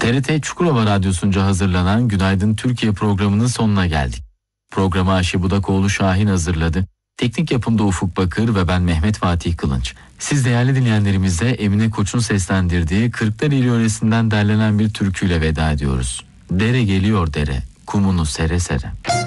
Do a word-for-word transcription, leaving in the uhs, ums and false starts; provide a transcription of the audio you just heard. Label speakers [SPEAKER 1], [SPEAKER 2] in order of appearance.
[SPEAKER 1] T R T Çukurova Radyosu'nca hazırlanan Günaydın Türkiye programının sonuna geldik. Programı Ayşe Budakoğlu Şahin hazırladı. Teknik yapımda Ufuk Bakır ve ben Mehmet Fatih Kılınç. Siz değerli dinleyenlerimize Emine Koç'un seslendirdiği Kırklareli yöresinden derlenen bir türküyle veda ediyoruz. Dere geliyor dere, kumunu sere sere.